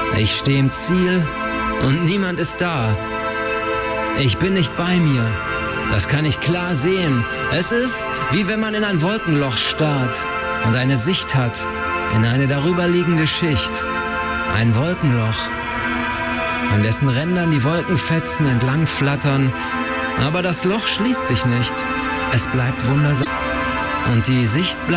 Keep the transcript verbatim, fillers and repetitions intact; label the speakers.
Speaker 1: Ich stehe im Ziel und niemand ist da. Ich bin nicht bei mir. Das kann ich klar sehen. Es ist, wie wenn man in ein Wolkenloch starrt und eine Sicht hat in eine darüberliegende Schicht. Ein Wolkenloch, an dessen Rändern die Wolkenfetzen entlang flattern. Aber das Loch schließt sich nicht. Es bleibt wundersam. Und die Sicht bleibt